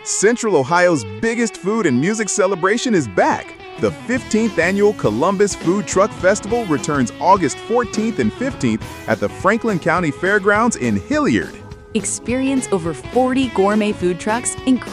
Central Ohio's biggest food and music celebration is back. The 15th annual Columbus Food Truck Festival returns August 14th and 15th at the Franklin County Fairgrounds in Hilliard. Experience over 40 gourmet food trucks,